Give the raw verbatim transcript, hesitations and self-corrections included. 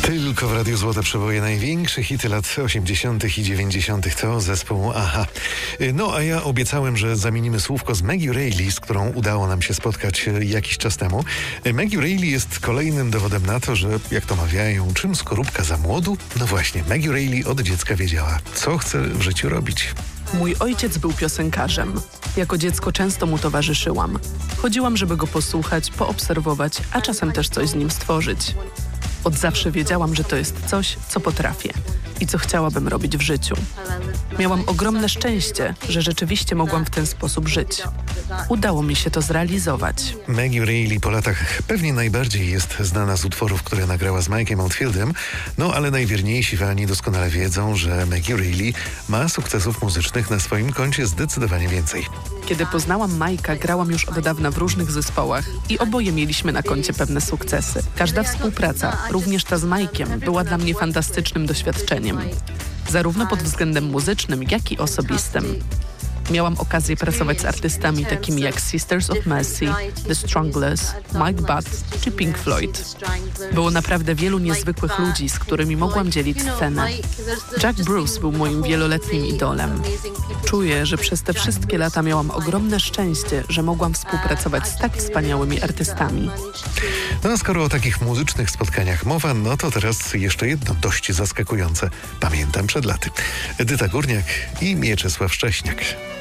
Tylko w Radiu Złote Przeboje największe hity lat osiemdziesiątych i dziewięćdziesiątych to zespół Aha. No a ja obiecałem, że zamienimy słówko z Maggie Reilly, z którą udało nam się spotkać jakiś czas temu. Maggie Reilly jest kolejnym dowodem na to, że jak to mawiają, czym skorupka za młodu? No właśnie, Maggie Reilly od dziecka wiedziała, co chce w życiu robić. Mój ojciec był piosenkarzem. Jako dziecko często mu towarzyszyłam. Chodziłam, żeby go posłuchać, poobserwować, a czasem też coś z nim stworzyć. Od zawsze wiedziałam, że to jest coś, co potrafię i co chciałabym robić w życiu. Miałam ogromne szczęście, że rzeczywiście mogłam w ten sposób żyć. Udało mi się to zrealizować. Maggie Reilly po latach pewnie najbardziej jest znana z utworów, które nagrała z Mike'em Oldfieldem, no ale najwierniejsi fani doskonale wiedzą, że Maggie Reilly ma sukcesów muzycznych na swoim koncie zdecydowanie więcej. Kiedy poznałam Mike'a, grałam już od dawna w różnych zespołach i oboje mieliśmy na koncie pewne sukcesy. Każda współpraca, również ta z Mike'iem, była dla mnie fantastycznym doświadczeniem. Zarówno pod względem muzycznym, jak i osobistym. Miałam okazję pracować z artystami takimi jak Sisters of Mercy, The Stranglers, Mike Butt czy Pink Floyd. Było naprawdę wielu niezwykłych ludzi, z którymi mogłam dzielić scenę. Jack Bruce był moim wieloletnim idolem. Czuję, że przez te wszystkie lata miałam ogromne szczęście, że mogłam współpracować z tak wspaniałymi artystami. No a skoro o takich muzycznych spotkaniach mowa, no to teraz jeszcze jedno dość zaskakujące. Pamiętam przed laty. Edyta Górniak i Mieczysław Szcześniak.